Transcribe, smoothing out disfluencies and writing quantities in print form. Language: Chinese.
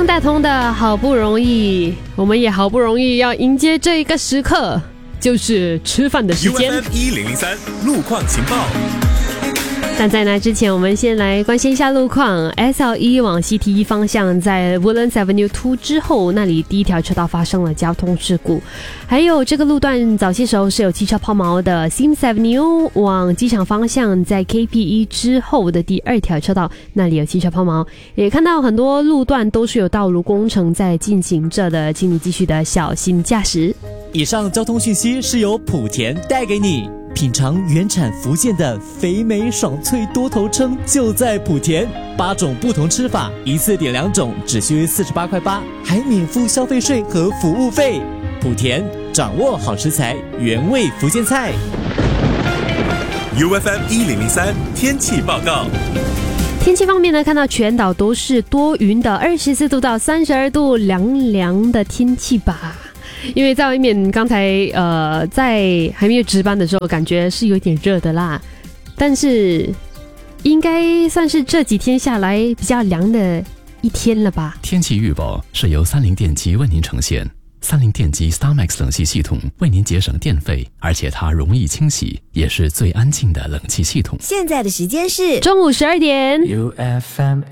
方大同的好不容易，我们也好不容易要迎接这一个时刻，就是吃饭的时间。 UFM1003 路况情报。 但在那之前，我们先来关心一下路况。SL1 往西 T1 方向，在 Woodlands Avenue 2之后，那里第一条车道发生了交通事故。还有这个路段早些时候是有汽车抛锚的。Sims Avenue 往机场方向，在 KP1 之后的第二条车道，那里有汽车抛锚。也看到很多路段都是有道路工程在进行着的，请你继续的小心驾驶。 以上交通讯息是由莆田带给你。品尝原产福建的肥美爽脆多头鲭，就在莆田，8种不同吃法，一次点2种，只需48.8块，还免付消费税和服务费。莆田，掌握好食材，原味福建菜。 UFM1003 天气报告。 天气方面呢，看到全岛都是多云的，24度到32度，凉凉的天气吧。因为在外面刚才在还没有值班的时候，感觉是有点热的啦，但是应该算是这几天下来比较凉的一天了吧。 天气预报是由30电机为您呈现。30电机 StarMax 冷气系统为您节省电费，而且它容易清洗，也是最安静的冷气系统。 现在的时间是中午12点。 UFM